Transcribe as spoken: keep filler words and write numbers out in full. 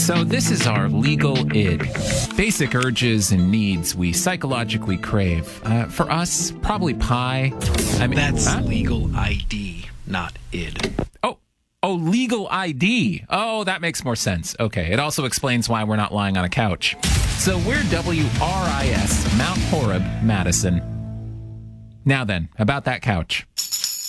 So this is our legal id. Basic urges and needs we psychologically crave. Uh, for us, probably pie. I mean, That's huh? legal I D, not id. Oh, oh, legal I D. Oh, that makes more sense. Okay, it also explains why we're not lying on a couch. So we're W R I S, Mount Horeb, Madison. Now then, about that couch.